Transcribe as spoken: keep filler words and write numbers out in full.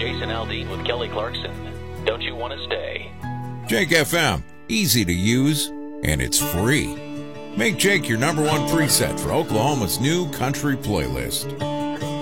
Jason Aldean with Kelly Clarkson. Don't you want to stay? Jake F M, easy to use, and it's free. Make Jake your number one preset for Oklahoma's new country playlist.